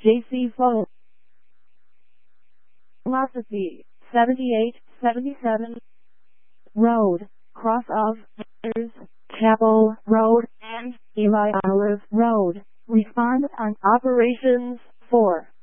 JC Phone. Philosophy 7877 Road, cross of Chapel Road and Eli Olive Road. Respond on operations 4.